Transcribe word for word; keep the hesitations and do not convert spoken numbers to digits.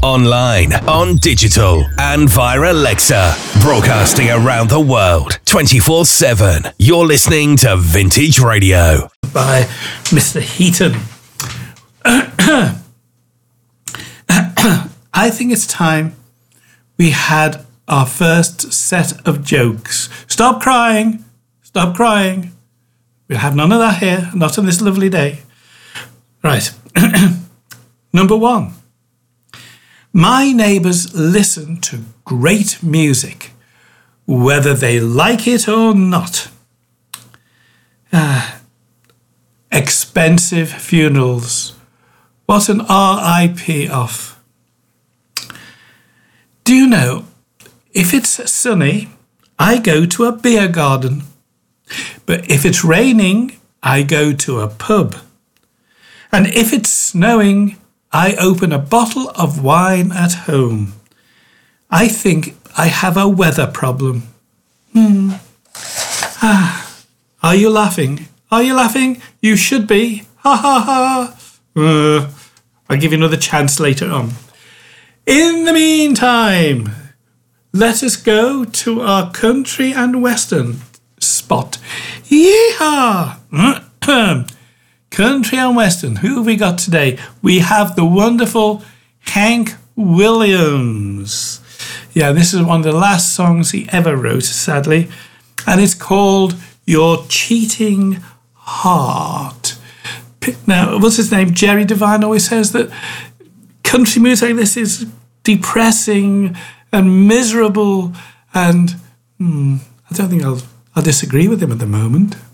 online, on digital, and via Alexa. Broadcasting around the world, twenty-four seven. You're listening to Vintage Radio. By Mister Heaton. I think it's time we had our first set of jokes. Stop crying. Stop crying. We'll have none of that here, not on this lovely day. Right. Number one. My neighbours listen to great music, whether they like it or not. Ah, expensive funerals. What an R I P off. Do you know, if it's sunny, I go to a beer garden. But if it's raining, I go to a pub. And if it's snowing, I open a bottle of wine at home. I think I have a weather problem. Hmm. Ah. Are you laughing? Are you laughing? You should be. Ha ha ha. Uh, I'll give you another chance later on. In the meantime, let us go to our country and western spot. Yeehaw! Country and western. Who have we got today? We have the wonderful Hank Williams. Yeah, this is one of the last songs he ever wrote, sadly. And it's called Your Cheating Heart. Now, what's his name? Jerry Devine always says that country music like this is depressing and miserable. And hmm, I don't think I'll, I'll disagree with him at the moment.